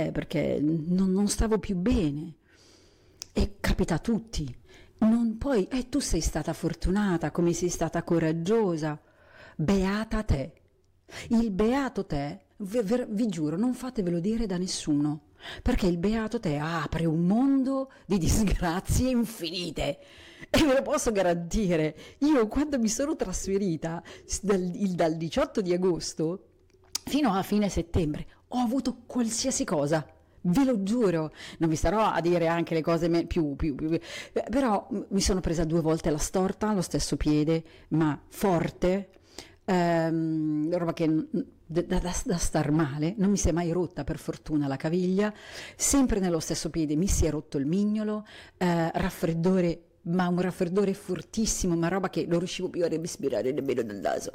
te perché non stavo più bene. E capita a tutti. Non poi, tu sei stata fortunata, come sei stata coraggiosa. Beata te. Il beato te, vi giuro, non fatevelo dire da nessuno, perché il beato te apre un mondo di disgrazie infinite. E ve lo posso garantire. Io quando mi sono trasferita dal 18 di agosto fino a fine settembre ho avuto qualsiasi cosa. Ve lo giuro, non vi starò a dire anche le cose però mi sono presa 2 volte la storta allo stesso piede, ma forte, roba che da star male. Non mi si è mai rotta per fortuna la caviglia, sempre nello stesso piede mi si è rotto il mignolo, raffreddore, ma un raffreddore fortissimo, ma roba che non riuscivo più a respirare nemmeno dal naso.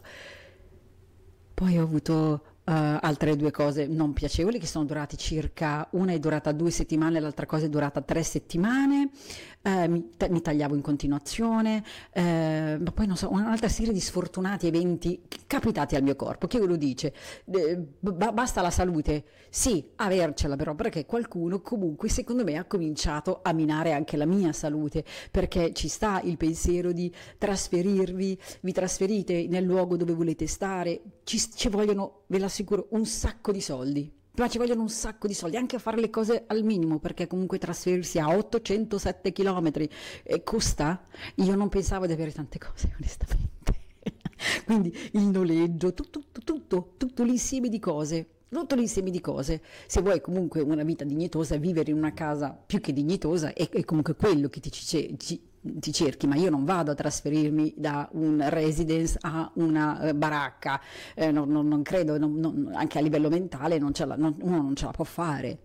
Poi ho avuto altre 2 cose non piacevoli che sono durati circa, una è durata 2 settimane, l'altra cosa è durata 3 settimane, mi tagliavo in continuazione, ma poi non so, un'altra serie di sfortunati eventi capitati al mio corpo. Chi ve lo dice? Basta la salute? Sì, avercela però, perché qualcuno comunque secondo me ha cominciato a minare anche la mia salute, perché ci sta il pensiero di trasferirvi, vi trasferite nel luogo dove volete stare, ci vogliono, ve l'assicuro, un sacco di soldi. Ma ci vogliono un sacco di soldi anche a fare le cose al minimo, perché comunque trasferirsi a 807 chilometri costa. Io non pensavo di avere tante cose, onestamente. Quindi il noleggio, tutto l'insieme di cose. Tutto l'insieme di cose. Se vuoi comunque una vita dignitosa, vivere in una casa più che dignitosa è comunque quello che ti cerchi, ma io non vado a trasferirmi da un residence a una baracca, non credo, anche a livello mentale uno non ce la può fare.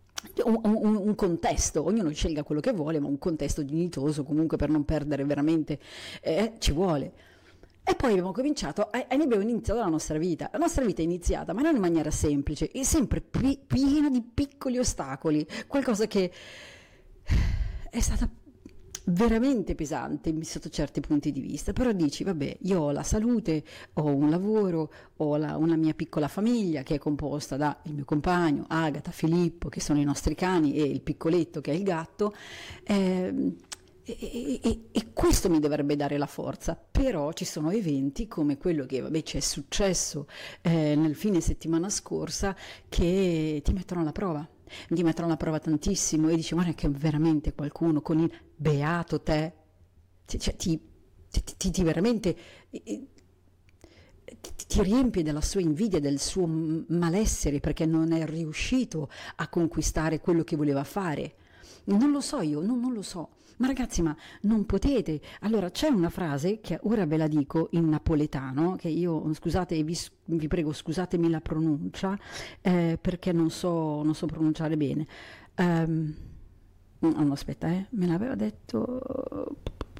Un contesto, ognuno scelga quello che vuole, ma un contesto dignitoso comunque per non perdere veramente ci vuole. E poi abbiamo cominciato e abbiamo iniziato la nostra vita. La nostra vita è iniziata, ma non in maniera semplice, è sempre piena di piccoli ostacoli, qualcosa che è stata veramente pesante sotto certi punti di vista. Però dici, vabbè, io ho la salute, ho un lavoro, ho una mia piccola famiglia che è composta da il mio compagno, Agata, Filippo, che sono i nostri cani, e il piccoletto che è il gatto, e questo mi dovrebbe dare la forza. Però ci sono eventi come quello che ci è successo nel fine settimana scorsa, che ti mettono alla prova. Ti mettono alla prova tantissimo, e dici, guarda che veramente qualcuno con il beato te, cioè, ti veramente ti riempie della sua invidia, del suo malessere, perché non è riuscito a conquistare quello che voleva fare. Non lo so io, non lo so. Ma ragazzi, ma non potete. Allora, c'è una frase che ora ve la dico in napoletano, che io, scusate, vi prego, scusatemi la pronuncia, perché non so pronunciare bene. No, aspetta, me l'aveva detto.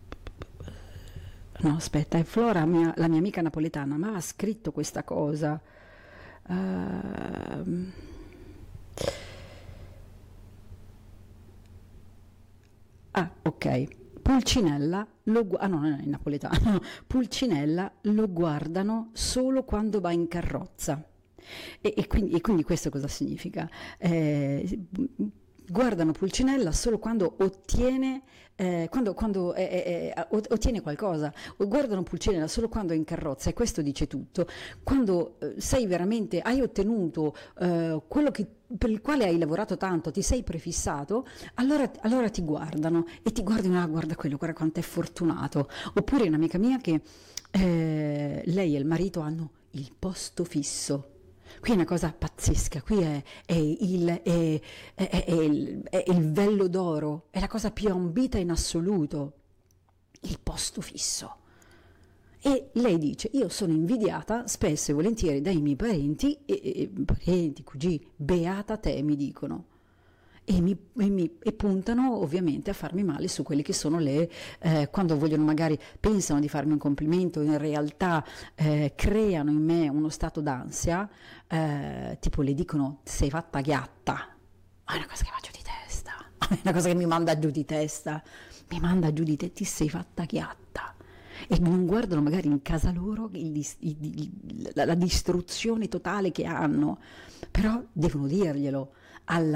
No, aspetta, è Flora, la mia amica napoletana, ma ha scritto questa cosa. Ok. Pulcinella no, non è in napoletano. Pulcinella lo guardano solo quando va in carrozza. E quindi questo cosa significa? Guardano Pulcinella solo quando ottiene ottiene qualcosa, o guardano Pulcinella solo quando è in carrozza, e questo dice tutto. Quando sei veramente, hai ottenuto quello per il quale hai lavorato tanto, ti sei prefissato, allora ti guardano e ti guardano, guarda quello, guarda quanto è fortunato. Oppure un'amica mia che lei e il marito hanno il posto fisso. Qui è una cosa pazzesca, qui è il vello d'oro, è la cosa più ambita in assoluto, il posto fisso. E lei dice, io sono invidiata spesso e volentieri dai miei parenti, parenti, cugini, beata te, mi dicono. E puntano ovviamente a farmi male su quelle che sono quando vogliono, magari pensano di farmi un complimento, in realtà creano in me uno stato d'ansia, tipo le dicono sei fatta ghiatta, ma è una cosa che faccio di testa, è una cosa che mi manda giù di testa, ti sei fatta ghiatta. E non guardano magari in casa loro la distruzione totale che hanno, però devono dirglielo. alla